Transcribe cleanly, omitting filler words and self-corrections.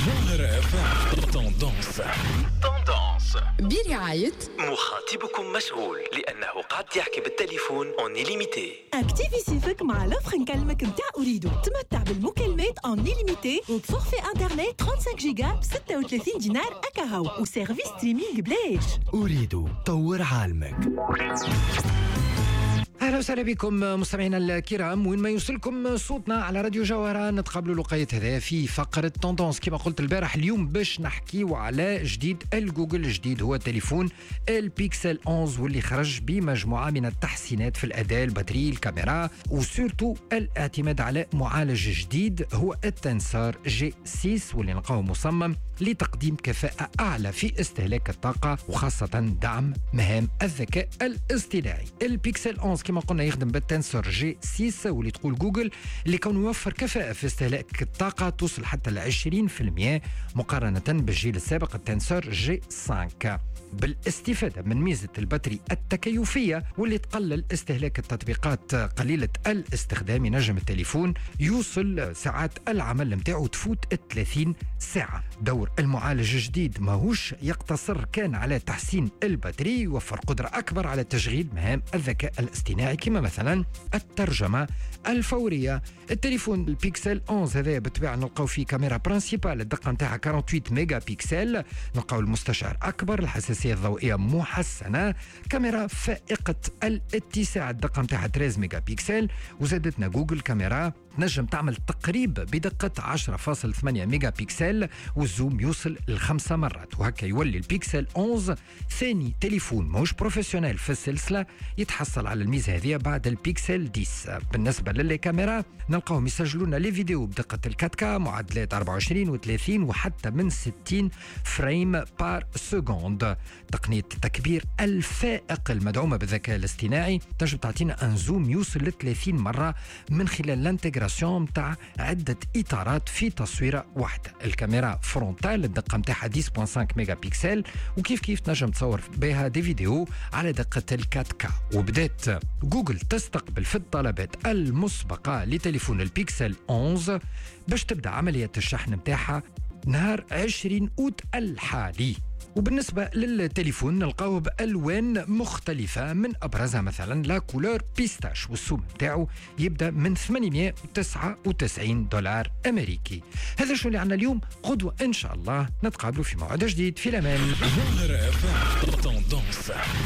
جوهرة FM توندونس برعاية مخاطبكم مشغول لأنه قد يحكي بالتليفون اون إليميتي. اكتيفي سيفك مع لوفر نكلمك متاع أريدو. تمتع بالمكالمات اون إليميتي وبفورفي انترنت 35 جيجا ب 36 دينار أكاهو وسيرفيس ستريمينغ بلاش. أريدو طور عالمك. اهلا وسهلا بكم مستمعينا الكرام، وين ما يوصلكم صوتنا على راديو جوهرة. نتقابلوا لقيت هذا في فقرة توندونس كما قلت البارح. اليوم باش نحكيو على جديد الجوجل. الجديد هو تليفون البيكسل 11 واللي خرج بمجموعة من التحسينات في الأداء، البطارية، الكاميرا، وسورتو الاعتماد على معالج جديد هو التنسار جي 6 واللي نلقاوه مصمم لتقديم كفاءة أعلى في استهلاك الطاقة وخاصة دعم مهام الذكاء الاصطناعي. البيكسل 11 كما قلنا يخدم بالتنسور جي 6 واللي تقول جوجل اللي كان يوفر كفاءة في استهلاك الطاقة توصل حتى ل 20% مقارنة بالجيل السابق التنسور جي 5، بالاستفادة من ميزة البطارية التكيفية واللي تقلل استهلاك التطبيقات قليلة الاستخدام. ينجم التليفون يوصل ساعات العمل متاعه تفوت 30 ساعة. دور المعالج الجديد ماهوش يقتصر كان على تحسين البطارية، يوفر قدرة أكبر على تشغيل مهام الذكاء الاصطناعي كما مثلا الترجمة الفورية. التليفون البيكسل 11 هذا بالطبيعة نلقاو فيه كاميرا برانسيبال الدقة نتاعها 48 ميجا بيكسل، نلقاو المستشعر أكبر، الحساسية الضوئية محسنة، كاميرا فائقة الاتساع الدقة نتاعها 13 ميجا بيكسل، وزادتنا جوجل كاميرا نجم تعمل تقريب بدقة 10.8 ميجا بيكسل والزوم يوصل ل5 مرات، وهكا يولي البيكسل 11 ثاني تليفون موش بروفيسيونيل في السلسلة يتحصل على الميزة هذه بعد البيكسل 10. بالنسبة للكاميرا نلقاهم يسجلون لي فيديو بدقة الكاتكا، معدلات 24 و30 وحتى من 60 فريم بار سكوند. تقنية التكبير الفائق المدعومة بالذكاء الاصطناعي تنجم تعطينا ان زوم يوصل ل 30 مرة من خلال الانتجراسيون متاع عدة إطارات في تصويرة واحدة. الكاميرا فرونتال الدقة متاعها 10.5 ميجا بيكسل وكيف كيف تنجم تصور بها دي فيديو على دقة الكاتكا. وبدأت جوجل تستقبل في الطلبات المسبقة لتليفون البيكسل 11 باش تبدأ عملية الشحن متاعها نهار 20 أوت الحالي. وبالنسبة للتليفون نلقاوه بألوان مختلفة، من أبرزها مثلا لا كولور بيستاش والسوم متاعه يبدأ من 899 دولار أمريكي. هذا شو اللي عنا اليوم. غدوة إن شاء الله نتقابلوا في موعد جديد. في الأمان. جوهرة FM توندونس.